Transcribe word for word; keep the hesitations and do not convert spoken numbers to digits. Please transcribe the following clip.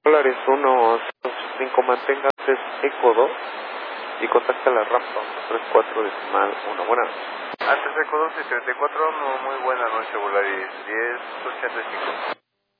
Polaris uno cinco, manténgase eco dos y contacta la rampa tres cuatro decimal uno. Buenas noches. Antes eco dos y treinta y cuatro, muy buena noche, Volaris diez ochenta y cinco.